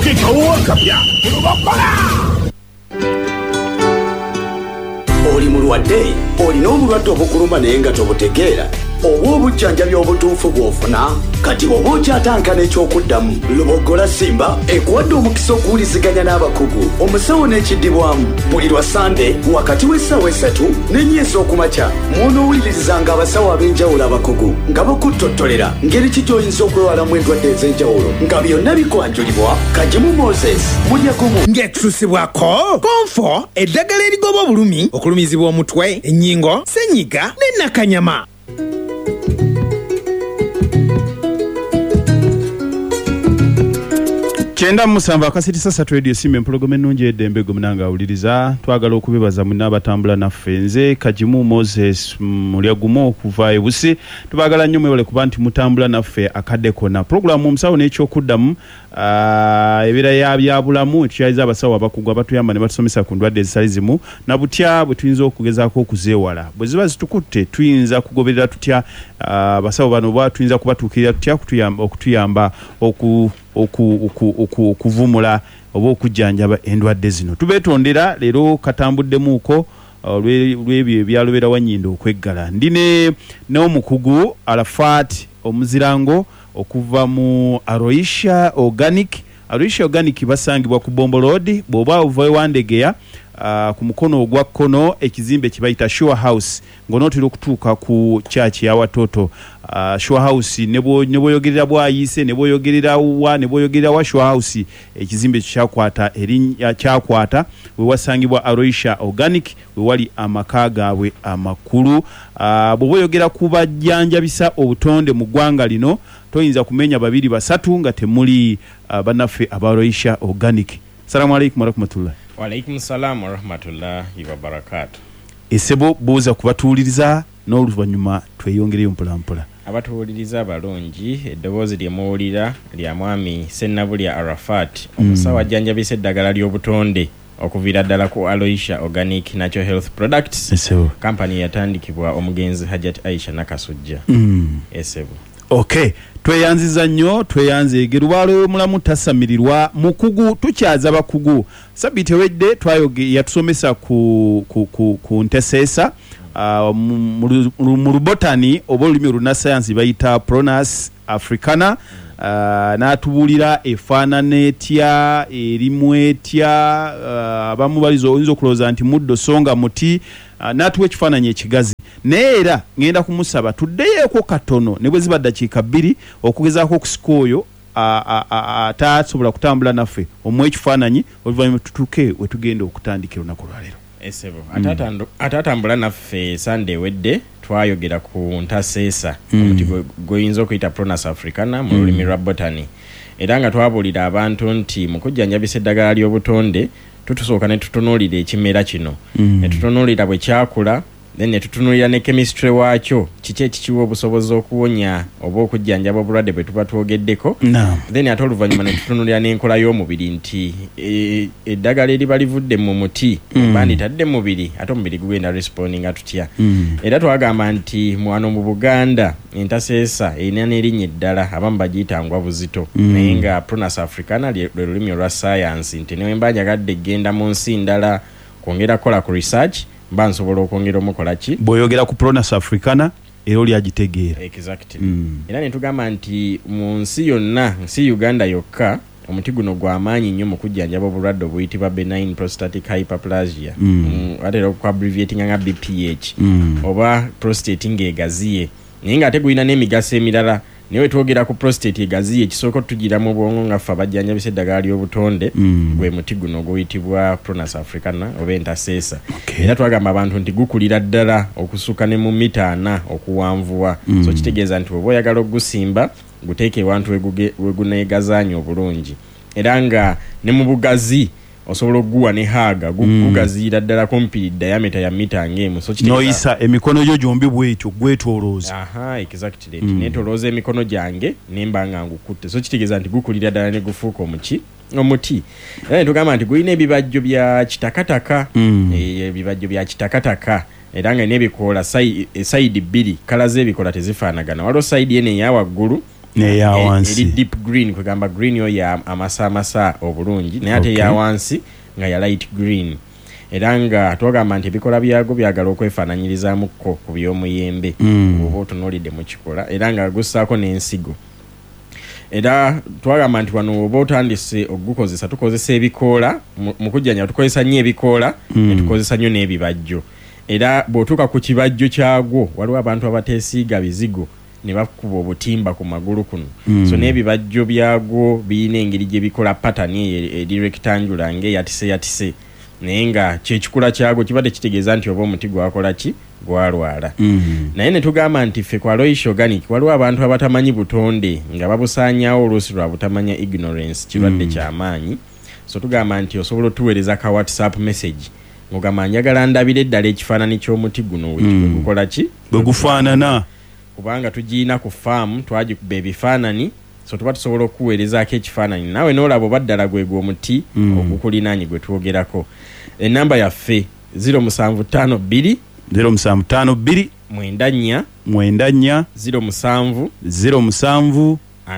leetawo akapya olubakola. Oli mulwadde, olina obulwadde obukuluma naye nga tobutegeera, oba obujjanjabi obutuufu bw'ofuna kati oba okyatankana ekyokuddamu. Lubogola Simba ekuwadde omukisa okuwuliziganya n'abakugu omusawo n'ekiddibwamu buli lwa Sande wakati w'essaawa 3 n'ennya ez'okumakya mw'onoowulirizanga abasawo ab'enjawulo abakugu nga bakuttotolera ngeri ki gy'oyinza okwewalamu endwadde ez'enjawulo nga byonna bikwanjulibwa. Kagimu Moses mulyagumu ng'ekususibwako Konfo, eddagala erigoba obulumi, okulumizibwa omutwe, ennyingo, ssenyiga n'ennakanyama. Chenda musamba akasitisa satu radio simu empologome nnungi eddembe gwe munanga awuliriza. Twagala okubebaza munna abatambula naffe. Nze Kagimu Moses mulyagumu okuva ebusi. Tubagala nnyo mwewale kuba nti mutambula naffe akadde konna. Programu omusawo n'ekyokuddamu ebira byabulamu ekyayiza abasawo abakugu abatuyamba ne batusomesa ku ndwadde ezisalizimu na butya bwe tuyinza okugezaako okuzeewala. Bwe ziba zitukutte tuyinza kugoberera tutya abasawo bano bwa tuyinza kubatuukirira tutya okutuyamba okuvumula oba okujjanjaba endwadde zino. Tubeetondera leero katambuddemuuko lw'ebyo ebyalobera Wanyindo okweggala. Ndine n'omukugu Arafat omuzirango okuva mu Arusha Organic. Arusha Organic basangibwa ku Bombo Road bw'oba ova ewandegeya ku mukono ogwa kkono ekizimbe kibayita Shore House ng'onootera okutuuka ku church ya watoto. Shore House ne bwoyogerera bwayise ne bwoyogerera wa Shore House ekizimbe kyakwata erinnya kyakwata we wasangibwa Arusha Organic we wali amaka gaabwe amakulu. Bwoyogera ku bajjanjabisa obutonde mu ggwanga lino toyinza kumenya babiri basatu nga temuli banaffe aba Arusha Organic. Assalamu alaikum warahmatullahi. Wa alaikum salam warahmatullahi wabarakatuh. Esebo buuza kubatuuliriza n'oluvannyuma tweyongereyo mpolampola. Abatuuliriza balungi eddoboozi lye muwulira lya mwami Sennabulya Arafat omusawo ajjanjabisa eddagala ly'obutonde okuviira ddala ku Arusha Organic Natural Health Products. Esebo Kampani yatandikibwa omugenzi Hajat Aisha Nakasujja. Esebo. Okay, tweyanziza nnyo tweyanzeege lubaalo mulamu tasamirirwa mukugu tukyaza bakugu. Sabiti wedde yatusomesa ku nteseesa mu rubotani oba olulimi olunnasayansi bayita Pronus africana. N'atubuulira efaanana etya erimu etya abamu oyinza okulowooza nti muddo songa muti n'atuwa ekifaananyi ekigazi. Naye era ngenda kumusaba tuddeyeeko katono ne bwe ziba ddakiika 2 okugezaako okusika oyo atasobola kutambula naffe omuwa ekifaananyi oluvannyuma tutuuke we tugenda okutandikira olunaku lwaleero. Esebo atatambula naffe Sunday wedde twayogera ku ntaseesa omuti goyinza okuyita Pronus africana mu lulimi lwa botany era nga twabuulira abantu nti mu kujjanjabisa eddagala ly'obutonde tutusooka ne tutunuulira ekimera kino ne tutunuulira bwe kyakula then ne tutunuulira ne chemistry waakyo kiki ekikiwa obusobozi okuwonya oba okujjanjaba obulwadde bwe tuba twogeddeko. Then ate oluvannyuma ne tutunuulira n'enkola y'omubiri nti eddagala eriba livudde mu muti banditadde mu mubiri ate omubiri gugenda respondinga tutya. Era twagamba nti wano mu Buganda entaseesa erina n'erinnya eddala abamu bagiyita ngwa buzito naye nga Pronus africana lwe lulimi olwa science nti newe mba njagadde genda mu nsi ndala kwongera kola ku research mba nsobola okwongera omukola ki bw'oyogera ku Pronus africana era oli agitegeera. Exactly. Era ne tugamba nti mu nsi yonna nsi Uganda yokka omuti guno gw'amaanyi nnyo mu kujjanjaba obulwadde obuyitibwa benign prostatic hyperplasia atera okuabbreviatinga nga BPH oba prostate ng'egaziye naye ng'ate gulina n'emigaso emirala. Naye twogera ku prostate egaziye ekisooka tugira mu bwongo nga ffe abajjanjabisa eddagala ly'obutonde gwe muti guno guyitibwa Pronus africana oba entaseesa. Era twagamba abantu nti gukulira ddala okusuka ne mu mita 4 okuwanvuwa. So kitegeeza nti oba oyagala okugusimba guteeke ewantu we guneegazaanya obulungi era nga ne mu bugazi osobola okuguwa ne haga gugaziira ddala kumpi diameter ya mita ng'emu. So noyisa emikono gyo gyombi bwetyo gwetolooza. Exactly. Netolooza emikono gyange nemba nga ngukutte. So kitegeeza nti gukulira ddala ne gufuuka omuti. Era tugamba nti gulina ebibajjo bya kitakataka. Ebibajjo bya kitakataka era nga n'ebikoola side 2 kala z'ebikoola tezifaanagana. Waliwo side eno eya waggulu ya wansi eri deep green kwegamba green yo ya amasa obulungi naye ate ya wansi nga ya light green era nga twagamba nti ebikola byago byagala okwefaananyirizaamuko ku by'omuyembe oba otunuulidde mu kikola era nga gussaako n'ensigo era twagamba nti wano oba otandise okugukozesa tukozesa ebikoola mu kujjanya tukozesa nnyo ebikoola ne tukozesa nnyo n'ebibajjo era bw'otuuka ku kibajjo kyagwo waliwo abantu abateesiiga bizigo ne bakuba obutimba ku magulu kuno so n'ebibajjo byagwo birina engeri gye bikola patani eri rectangular ng'eyatise naye nga kyekikula kyagwo kiba tekitegeeza nti oba omuti gwakola ki gwalwala naye ne tugamba nti ffe kwa Aloysius Organic waliwo abantu abatamanyi butonde nga babusaanyaawo oluusi lwa butamanya ignorance kirwadde kyamaanyi so tugamba nti osobola otuweereza ka WhatsApp message ng'ogamba njagala ndabire eddala ekifaananyi ky'omuti guno gukola ki bwe gufaanana kubanga tugiina ku faamu twagikuba ebifaananyi so tuba tusobola okuweerezaako ekifaananyi naawe n'olaba oba ddala gwegwo omuti ogukulinaanyi gwe twogerako enamba yaffe 0752 0752 94 07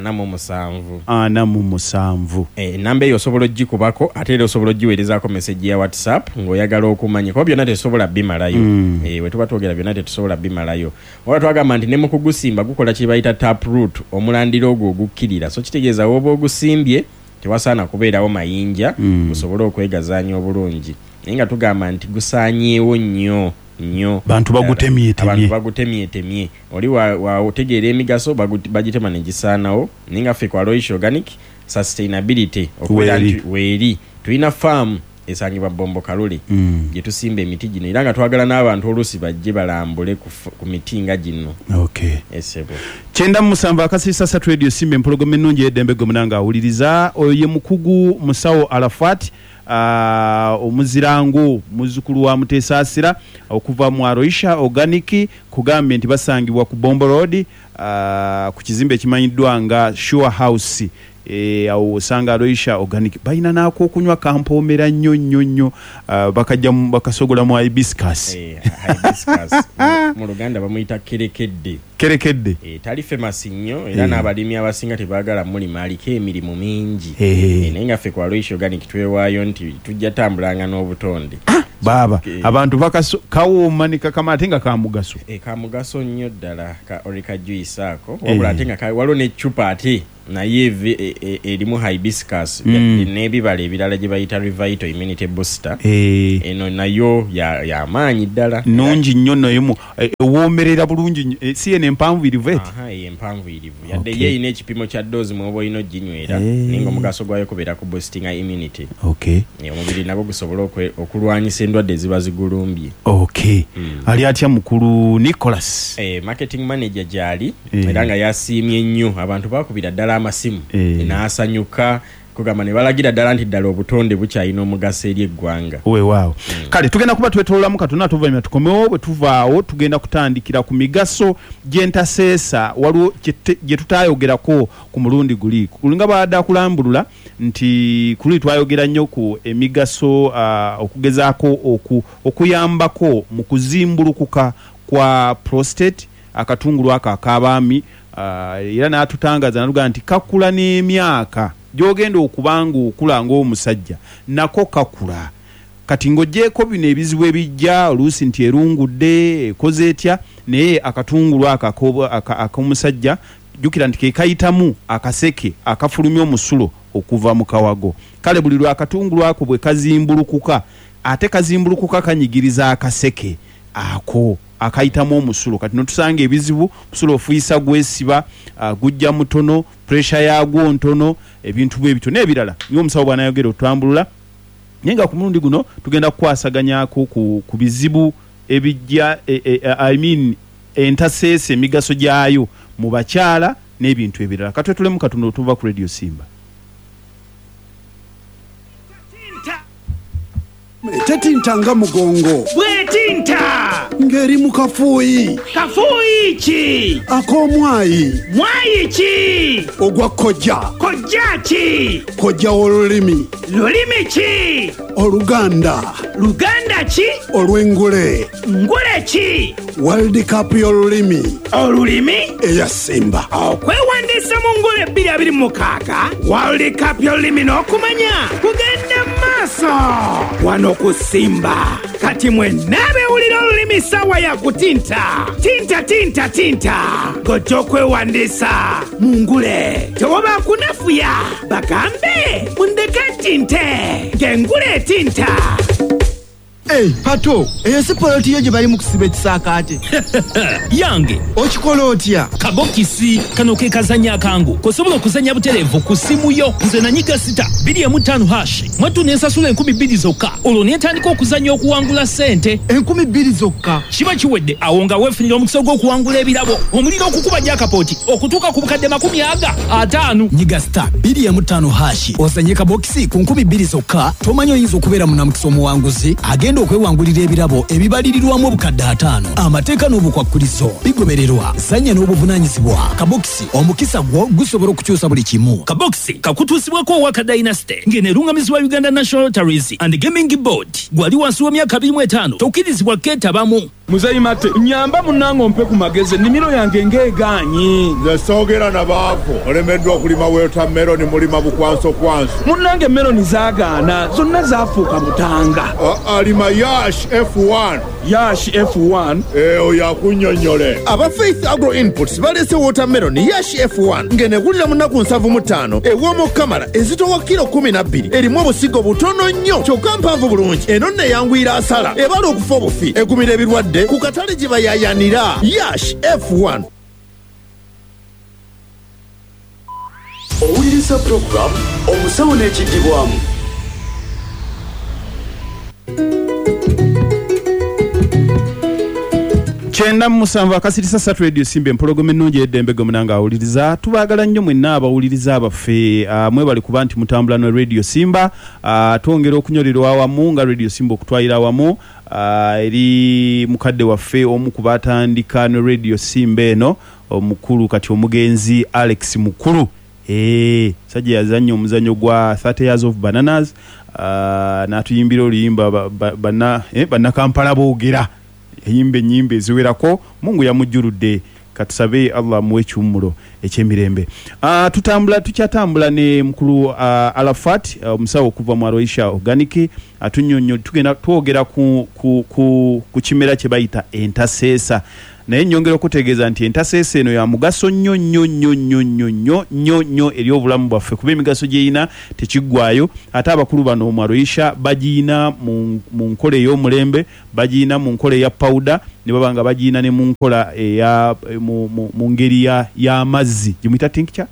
47 enamba eyo osobola ogikubako ate era osobola ogiweerezaako meseji ya WhatsApp ng'oyagala okumanya kuba byonna tetusobola bimalayo we tuba twogera byonna tetusobola bimalayo oba twagamba nti ne mu kugusimba gukola kye bayita tap root omulandira ogwo ogukkirira so kitegeeza woba ogusimbye tewasaana kubeerawo mayinja gusobole okwegazaanya obulungi naye nga tugamba nti gusaanyeewo nnyo bantu bagutemyetemye oli wategeera emigaso bagitema negisaanawo naye nga ffe kwa Aloysius Organic sustainability okubeera nti weeri tulina faamu esangibwa Bombo Kalule gye tusimba emiti gino era nga twagala n'abantu oluusi bajje balambule ku miti nga gino esebo 97 akasiisa 3 radio simba empologoma ennungi y'eddembe gwe munanga awuliriza oyo ye mukugu musawo Arafat omuzirango muzukulu wa Mutesaasira okuva mu Aloysius Organic kugambye nti basangibwa ku Bombo Road ku kizimbe ekimanyiddwa nga Sure House awo osanga Aloysius Organic balina naako okunywa kampoomera nnyo bakasogola mu hibiscus mu Luganda bamuyita kerekedde tali famous nnyo era n'abalimi abasinga tebaagala mulima aliko emirimu mingi naye nga ffe ku Aloysius Organic twewaayo nti tujja tambulanga n'obutonde baba abantu kawooma ne kakama ate nga kamugaso kamugaso nnyo ddala orika juice ako wabula ate nga waliwo n'eccupa ate naye erimu hibiscus n'ebibala ebirala gye bayita Revital Immunity Booster eno nayo y'amaanyi ddala nungi nnyo nayo ewoomerera bulungi si eno empanvuyirivu empanvuyirivu yadde ye erina ekipimo kya doozi mw'oba olina oginywera naye nga omugaso gwayo kubeera ku boosting immunity omubiri nagwo gusobola okulwanyisa endwadde eziba zigulumbye ali atya mukulu Nicholas marketing manager gyali era nga yasiimye nnyo abantu bakubira ddala amasimu n'asanyuka kugamba ne balagira ddala nti ddala obutonde bukyalina omugaso eri eggwanga weewaawo kale tugenda kuba twetololamu katona tuvanyuma tukomewo bwe tuvaawo tugenda kutandikira ku migaso gy'entaseesa waliwo gye tutaayogerako ku mulundi guli kulinga baadde akulambulula nti kuli twayogera nnyo ku emigaso okugezaako okuyambako mu kuzimbulukuka kwa prostate akatungulu ako ak'abaami era n'atutangaza naluga nti kakula n'emyaka gyogenda okubanga okula ng'omusajja nako kakula kati ng'oggyeko bino ebizibu ebijja oluusi nti erungudde ekoze etya naye akatungulu ak'omusajja jjukira nti kekayitamu akaseke akafulumya omusulo okuva mu kawago kale buli lwakatungulu ako bwe kazimbulukuka ate kazimbulukuka kanyigiriza akaseke ako akayitamu omusulo kati notusanga ebizibu musulo ofuyisa gwesiba gujja mutono pressure yagwo ntono ebintu bwebito n'ebirala ng'omusawo bw'anayogera otambulula naye nga ku mulundi guno tugenda kukwasaganyako ku bizibu ebijja entaseesa emigaso gyayo mu bakyala n'ebintu ebirala katwetulemu katonda otuva ku Radio Simba. Tetintanga mugongo bwetinta ngeri mu kafuuyi ki akomwayi mwayi ki ogwa kojja ki kojja olulimi ki Oluganda Lwaki? olw'engule Ngule ki? World Cup y'olulimi Olulimi? eya Simba. Okwewandiisa mu ngule 2026 World Cup y'olulimi n'okumanya kugenda maaso wano ku Simba. Kati mwenna abewulira olulimi ssaawa ya kutinta gojja okwewandiisa mu ngule tewoba kunafuya bagambe mundeke ntinte ng'engule etinta. Pato, eyo si poloti yo gye bali mu kusiba ekisaakaate. Yange Okikola otya? kabokisi kano ke kazanya akangu kosobola okuzanya butereevu ku simu yo. Nze nanyiga sita 25# mwattu n'ensasula 2,000 zokka olwo neetandika okuzanya okuwangula ssente. 2,000 zokka. Kiba kiwedde awo nga weefunira omukisa gw'okuwangula ebirabo omuliro okukuba jakapooti okutuuka ku bukadde 50. Nyiga star 25# ozanye kabokisi ku 2,000 zokka. Tomanyi oyinza okubeera munamukisa omuwanguzi agenda okwewangulira ebirabo ebibalirirwamu obukadde 5. Amateeka n'obukwakkulizo bigobererwa. Zanya n'obuvunaanyizibwa. Kabokisi omukisa gwo gusobola okukyusa buli kimu. Kabokisi kakutuusibwako Owaka Dynasty ng'eneerungamizibwa Uganda National Lotteries and Gaming Board. Gwali wansi w'emyaka 25 tokkirizibwa keetabamu. Muzeyi Mate, nyamba munango mpe ku magezi ennimiro yange ng'egaanyi. Nze soogera na baako olemeddwa okulima watermelon mulima bukwanso. Munnange meloni zaagaana zonna zaafuuka mutanga. Alima Yash F1. Yash F1 oyo akunnyonnyole. Aba Faith Agro Inputs balese watermelon Yash F1 ng'enegulira mu nnaku 75 ew'omu kamala ezitowa kilo 12 erimu obusigo butono nnyo kyokka mpanvu bulungi. Eno nno eyanguyira asala ebala okufa obufi egumira ebirwadde ku katale gye bayayanira. Yash F1. Owuliriza program omusawo n'ekiddibwamu. Chenda musanva akasirisa Satu Radio Simba empologome ennungi eddembe gwe munanga awuliriza. Tubaagala nnyo mwenna abawuliriza abaffe mwebali kuba nti mutambula ne Radio Simba. Twongera okunyolera awamu nga Radio Simba okutwalira awamu eri mukadde waffe omu ku baatandika ne Radio Simba eno omukulu kati omugenzi Alex Mukulu. Sajja yazannya omuzanyo gwa 30 years of bananas. N'atuyimbira oluyimba banna Kampala boogera. Eyimbe nyimbe ziwerako Mungu yamujjuludde katusabe Allah muwe kyumulo ekyemirembe. Tukyatambula ne mukulu Alafat omusawo okuva mu Arusha Organic atunyonyo tugenda twogera ku kimera kye bayita entaseesa. Naye nyongera okutegeeza nti entaseesa eno ya mugaso nnyo eri obulamu bwaffe kuba emigaso gyeyina tekiggwayo. Ate abakulu bano mu Arusha bagiina mu nkola ey'omulembe, bagiina mu nkola eya powder, ne baba nga bagiina ne mu nkola eya mu ngeri y'amazzi gimuyita tincture.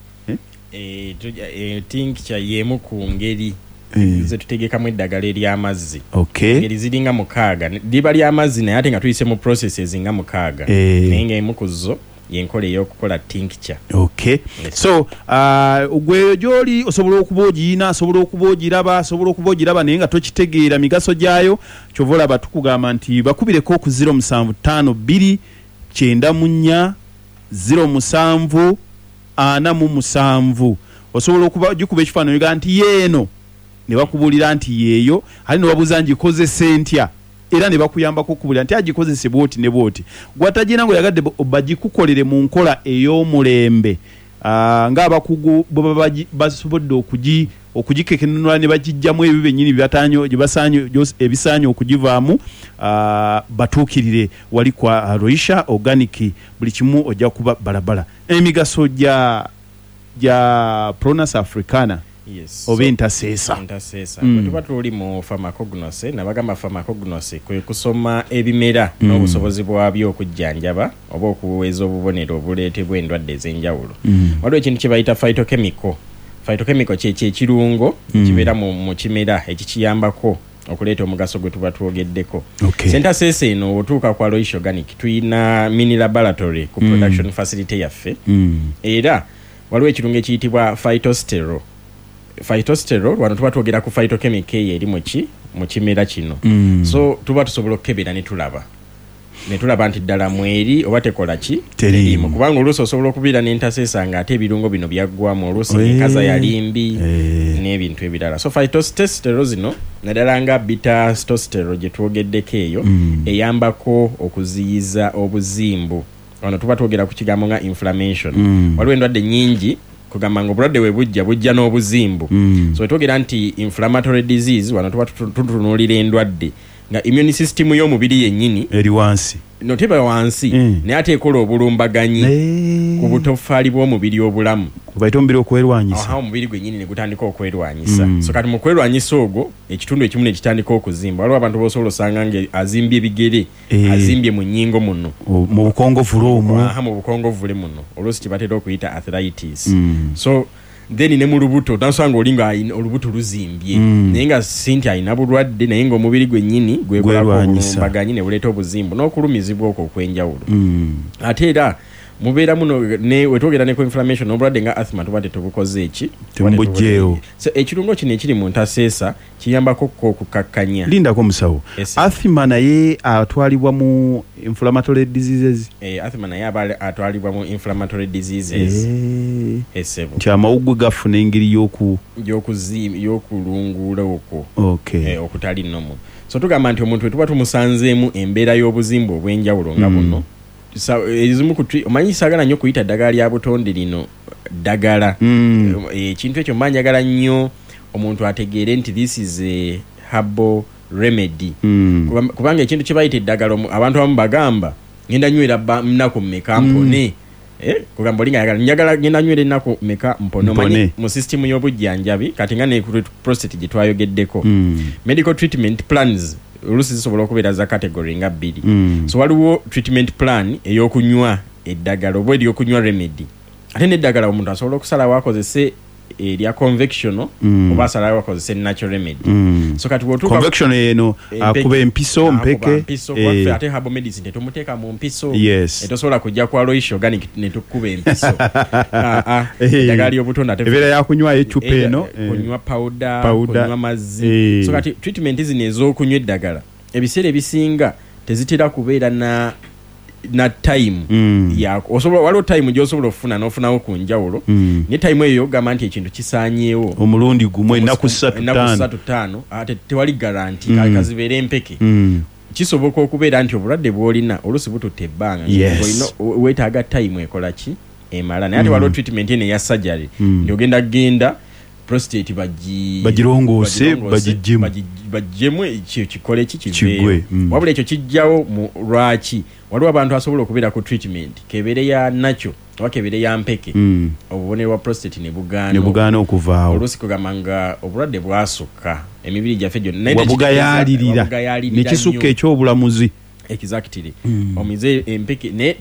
Tincture yemu ku ngeri ze tutegekamu eddagala ery'amazzi. Ngeri ziringa 6 liba ly'amazzi naye ate nga tuyise mu processes nga 6 naye ng'emu ku zo yenkola ey'okukola tincture. So gwe gy'oli osobola okuba ogiina, osobola okuba ogiraba naye nga tokitegeera migaso gyayo. Kyova olaba tukugamba nti bakubireko ku 075 294 07 47. Osobola okuba gikuba ekifaananyi ga nti yeeno ne bakubuulira nti yeeyo ali ne babuuza ngikozesa entya era ne bakuyambako okubuulira nti agikozese bwoti ne bwoti. Gwatagiina ngo yagadde bagikukolere mu nkola ey'omulembe ng'abakugu bwe basobodde okugikekenenula ne bagijjamu ebyo bennyini ebisaanye okugivaamu batuukirire wali kwa Arusha Organic buli kimu ojja kuba balabala. Emigaso gya Pronus Africana oba entaseesa. Tuba tuli mu pharmacognosy nabagamba pharmacognosy kwe kusoma ebimera n'obusobozi bwabyo okujjanjaba oba okuweeza obubonero obuleetebwa endwadde ez'enjawulo. Waliwo ekintu kye bayita phytochemical. Phytochemical ky'ekirungo kibeera mu kimera ekikiyambako okuleeta omugaso gwe tuba twogeddeko. Entaseesa eno otuuka ku Arusha Organic tuyina mini laboratory ku production facility yaffe era waliwo ekirungo ekiyitibwa phytosterol. Phytosterol wano tuba twogera ku phytochemical eri mu kimera kino. So tuba tusobola okukebera ne tulaba. ne tulaba nti ddala mweri oba tekola ki teriimu kubanga oluusi osobola okubeera n'entaseesa ng'ate ebirungo bino byaggwamu oluusi enkaza yalimbi n'ebintu ebirala so phytosterol zino naddala nga beta-stosterol gye twogeddeko eyo eyambako okuziyiza obuzimbu wano tuba twogera ku kigambo nga inflammation waliwo endwadde nnyingi kugamba nga obulwadde we bujja n'obuzimbu so twogera nti inflammatory disease wano tuba tutunuulira endwadde nga immune system y'omubiri yennyini eri wansi noteba wansi naye ate ekola obulumbaganyi ku butofaali bw'omubiri obulamu kubaita omubiri okwerwanyisa omubiri gwennyini ne gutandika okwerwanyisa so kati mu kwerwanyisa ogwo ekitundu ekimu ne kitandika okuzimba waliwo abantu b'osobola osanga nga azimbye ebigere azimbye mu nnyingo muno mu bukongovule omwo mu bukongovule muno oluusi kibatera okuyita arthritis so then ne mu lubuto tansanga olinga olubuto luzimbye naye nga sinti alina bulwadde naye nga omubiri gwennyini gwekolakobaganyi ne buleeta obuzimbu n'okulumizibwa okwo okwenjawulo ate era mubeera muno wetwogera ne ku inflammation n'obulwadde nga asthma tuba tetubukoze eki temubugjeewo so ekirungo kino ekiri mu ntaseesa kiyambako okukakkanya lindako musawo asthma naye atwalibwa mu inflammatory diseases asthma naye aba atwalibwa mu inflammatory diseases esebo nti amawuggwe gafuna engeri y'okulungula okwo okutali nnomu so tugamba nti omuntu wetuba tumusanzeemu embeera y'obuzimbu obw'enjawulo nga buno ezimu omanyi saagala nnyo kuyita ddagala lya butonde lino ddagala ekintu ekyo mba njagala nnyo omuntu ategeere nti this is a herbal remedy kubanga ekintu kye bayita eddagala abantu abamu bagamba ngenda nywera nnaku mmeka mpone kugamba olinga njagala ngenda nywera ennaku mmeka mpone omanyi mu system y'obujjanjabi kati nga ne prostate gye twayogeddeko medical treatment plans oluusi zisobola okubeera za category nga bbiri so waliwo treatment plan ey'okunywa eddagala oba ery'okunywa remedy ate n'eddagala omuntu asobola okusalawo akozese erya convection oba asalawo akozese natural remedy so kati convection eno akuba empiso mpeke ate herbal medicine tetumuteeka mu mpiso etosobola kujja ku aloish organic netukuba empiso eddagala ly'obutonde ebeera yakunywa ecupa eno kunywa powder kunywa mazzi so kati treatment zino ez'okunywa eddagala ebiseera ebisinga tezitera kubeera na time yako osobola waliwo time gy'osobola okufuna n'ofunawo ku njawulo ne time eyo ogamba nti ekintu kisaanyeewo omulundi gumu ennaku 3-5 ate tewali garanti kazibeera empeke kisoboka okubeera nti obulwadde bw'olina oluusi bututte ebbanga olina weetaaga time ekola ki emala naye ate waliwo treatment eno eya surgery nti ogenda genda prostate bagirongoose baggyemu kikole kikiveeyo wabula ekyo kijjawo mu lwaki waliwo abantu asobola okubeera ku treatment kebeere ya nakyo oba kebeere ya mpeke obubonero bwa prostate ne bugaana okuvaawo oluusi kugamba nga obulwadde bwasukka emibiri gyaffe gyonna wabugayaalirira ne kisukka ekyobulamuzi exactly omize empeke ne